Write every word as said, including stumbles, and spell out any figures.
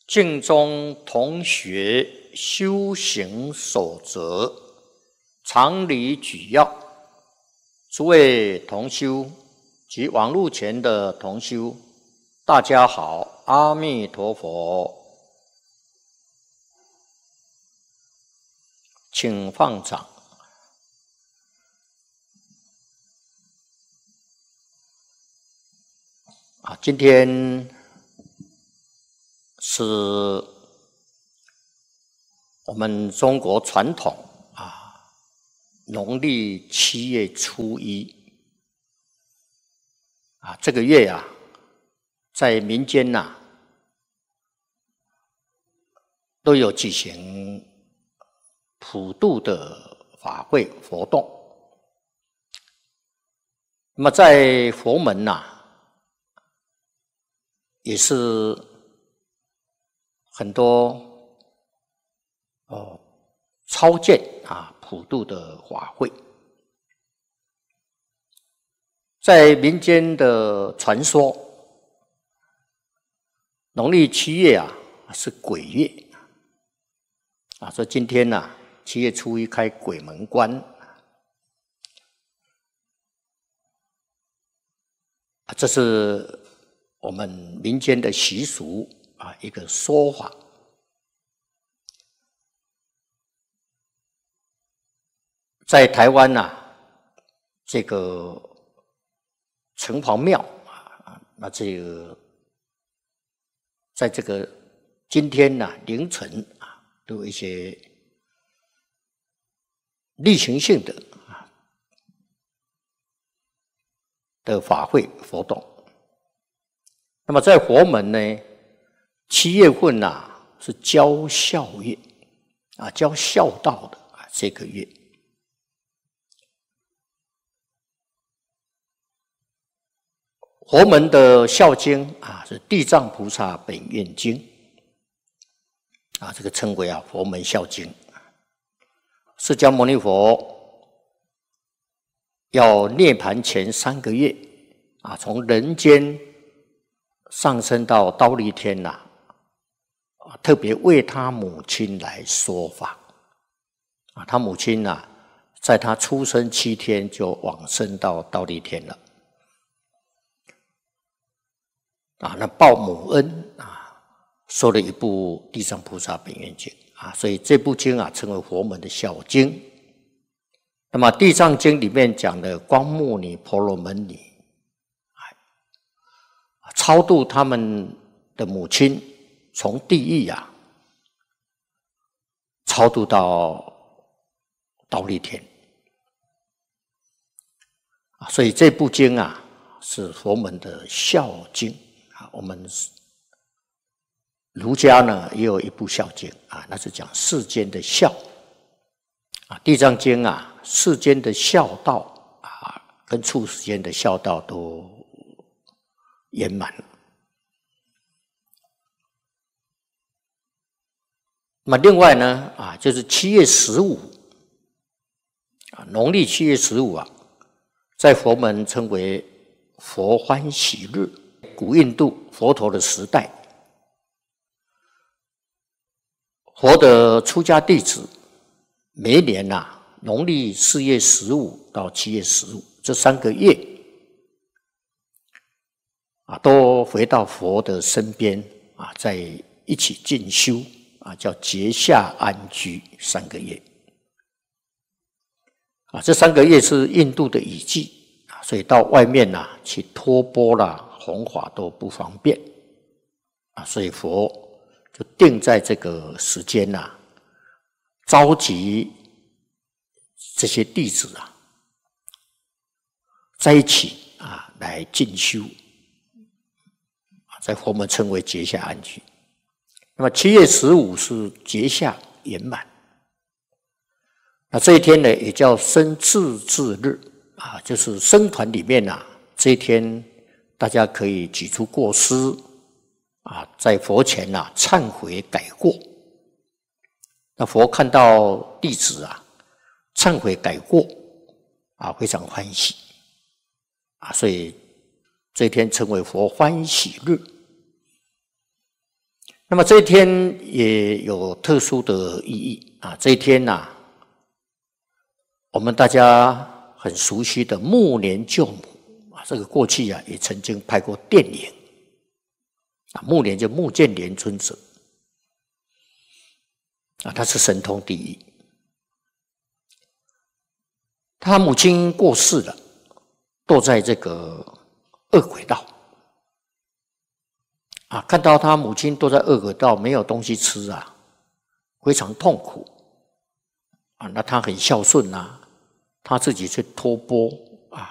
净宗同学修行守则常理举要，诸位同修及网络前的同修，大家好，阿弥陀佛。请放掌。啊，今天是我们中国传统啊，农历七月初一啊，这个月啊，在民间呐、啊，都有举行普渡的法会活动。那么在佛门呐、啊，也是很多哦超荐啊普渡的法会。在民间的传说，农历七月啊是鬼月啊，说今天呐、啊、七月初一开鬼门关啊，这是我们民间的习俗啊，一个说法。在台湾呐、啊，这个城隍庙啊，那这个在这个今天呐、啊、凌晨啊，都有一些例行性的啊的法会活动。那么在佛门呢，七月份呐、啊、是教孝月啊，教孝道的啊这个月。佛门的孝经啊是《地藏菩萨本愿经》啊，这个称为啊佛门孝经。释迦牟尼佛要涅槃前三个月啊，从人间上升到忉利天呐、啊，特别为他母亲来说法啊。他母亲呐、啊，在他出生七天就往生到忉利天了啊。那报母恩啊，说了一部《地藏菩萨本愿经》啊，所以这部经啊称为佛门的孝经。那么《地藏经》里面讲的光目女、婆罗门女超度他们的母亲，从地狱啊超度到忉利天啊，所以这部经啊是佛门的孝经啊。我们儒家呢也有一部孝经啊，那是讲世间的孝啊。地藏经啊，世间的孝道啊，跟处世间的孝道都圆满了。那么另外呢啊，就是七月十五啊，农历七月十五啊，在佛门称为佛欢喜日。古印度佛陀的时代，佛的出家弟子每年啊，农历四月十五到七月十五这三个月啊，都回到佛的身边啊，在一起进修啊，叫结下安居三个月啊。这三个月是印度的雨季啊，所以到外面呐、啊、去托钵啦、弘法都不方便啊，所以佛就定在这个时间呐、啊，召集这些弟子啊，在一起啊来进修。在佛门称为结下安居。那么七月十五是结下圆满，那这一天呢也叫生自治日啊，就是僧团里面啊，这一天大家可以举出过失啊，在佛前啊忏悔改过。那佛看到弟子啊忏悔改过啊，非常欢喜啊，所以这一天称为佛欢喜日。 那么这一天也有特殊的意义啊！这一天呐、啊，我们大家很熟悉的目连救母啊，这个过去啊也曾经拍过电影啊。目连就目犍连尊者啊，他是神通第一。他母亲过世了，堕在这个恶鬼道。啊，看到他母亲都在恶鬼道，没有东西吃啊，非常痛苦啊。那他很孝顺啊，他自己去托钵